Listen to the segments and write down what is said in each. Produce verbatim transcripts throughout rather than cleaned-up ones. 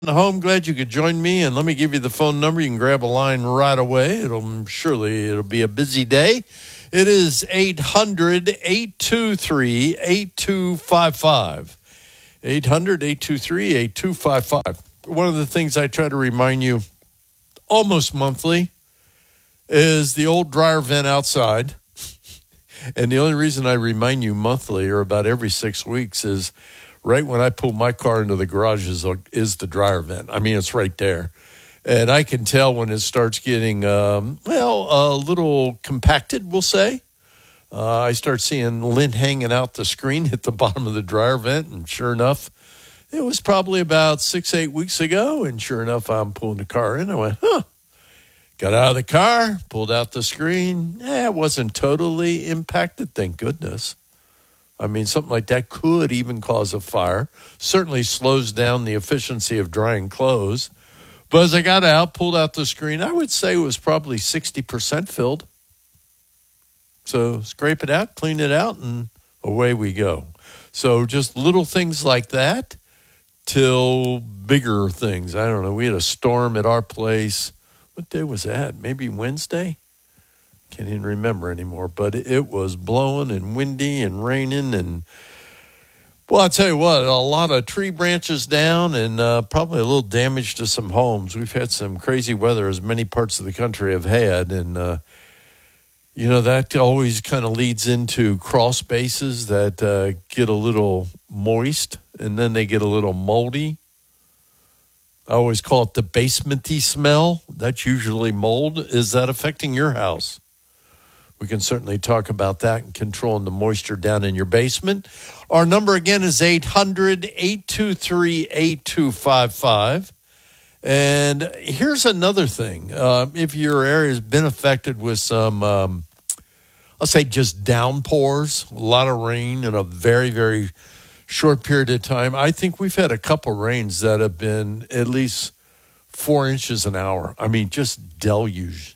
Home, glad you could join me, and let me give you the phone number. You can grab a line right away. It'll surely it'll be a busy day. It is eight hundred, eight two three, eight two five five. eight hundred, eight two three, eight two five five. One of the things I try to remind you almost monthly is the old dryer vent outside. And the only reason I remind you monthly or about every six weeks is right when I pull my car into the garage is, is the dryer vent. I mean, it's right there. And I can tell when it starts getting, um, well, a little compacted, we'll say. Uh, I start seeing lint hanging out the screen at the bottom of the dryer vent. And sure enough, it was probably about six, eight weeks ago. And sure enough, I'm pulling the car in. I went, huh. Got out of the car, pulled out the screen. Eh, it wasn't totally impacted, thank goodness. I mean, something like that could even cause a fire. Certainly slows down the efficiency of drying clothes. But as I got out, pulled out the screen, I would say it was probably sixty percent filled. So scrape it out, clean it out, and away we go. So just little things like that till bigger things. I don't know. We had a storm at our place. What day was that? Maybe Wednesday? Can't even remember anymore, but it was blowing and windy and raining. And, well, I'll tell you what, a lot of tree branches down and uh, probably a little damage to some homes. We've had some crazy weather, as many parts of the country have had. And, uh, you know, that always kind of leads into crawl spaces that uh, get a little moist and then they get a little moldy. I always call it the basement-y smell. That's usually mold. Is that affecting your house? We can certainly talk about that and controlling the moisture down in your basement. Our number again is eight hundred, eight two three, eight two five five. And here's another thing. Uh, if your area has been affected with some, um, I'll say just downpours, a lot of rain in a very, very short period of time. I think we've had a couple rains that have been at least four inches an hour. I mean, just deluge.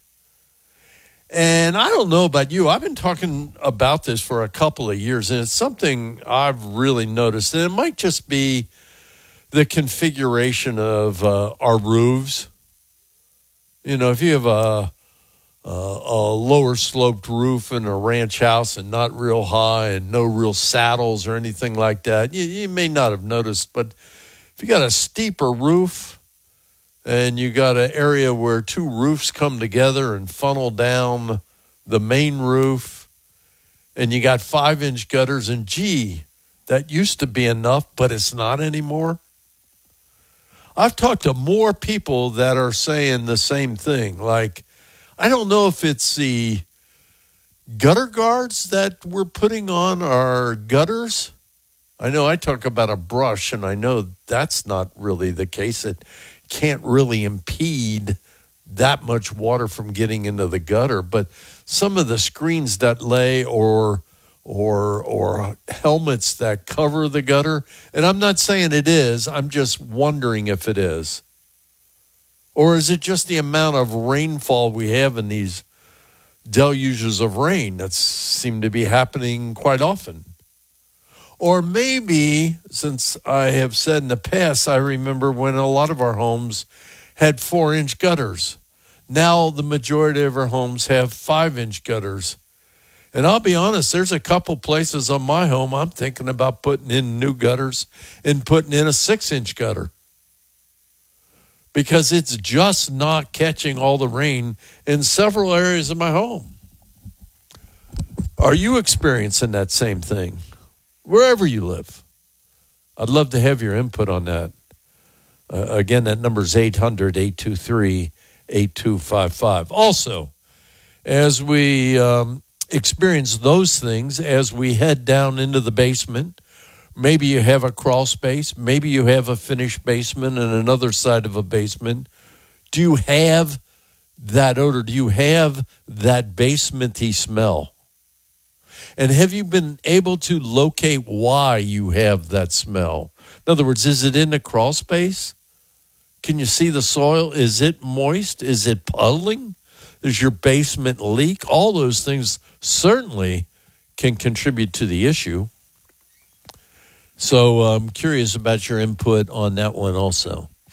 And I don't know about you. I've been talking about this for a couple of years, and it's something I've really noticed. And it might just be the configuration of uh, our roofs. You know, if you have a, a, a lower sloped roof in a ranch house and not real high and no real saddles or anything like that, you, you may not have noticed. But if you got a steeper roof, and you got an area where two roofs come together and funnel down the main roof, and you got five-inch gutters, and gee, that used to be enough, but it's not anymore. I've talked to more people that are saying the same thing. Like, I don't know if it's the gutter guards that we're putting on our gutters. I know I talk about a brush, and I know that's not really the case. It can't really impede that much water from getting into the gutter, but some of the screens that lay or or or helmets that cover the gutter, and I'm not saying it is, I'm just wondering if it is. Or is it just the amount of rainfall we have in these deluges of rain that seem to be happening quite often? Or maybe, since I have said in the past, I remember when a lot of our homes had four-inch gutters. Now the majority of our homes have five-inch gutters. And I'll be honest, there's a couple places on my home I'm thinking about putting in new gutters and putting in a six-inch gutter. Because it's just not catching all the rain in several areas of my home. Are you experiencing that same thing? Wherever you live. I'd love to have your input on that. Uh, again, that number is eight hundred, eight two three, eight two five five. Also, as we um, experience those things, as we head down into the basement, maybe you have a crawl space, maybe you have a finished basement and another side of a basement. Do you have that odor? Do you have that basement-y smell? And have you been able to locate why you have that smell? In other words, is it in the crawl space? Can you see the soil? Is it moist? Is it puddling? Does your basement leak? All those things certainly can contribute to the issue. So I'm curious about your input on that one also.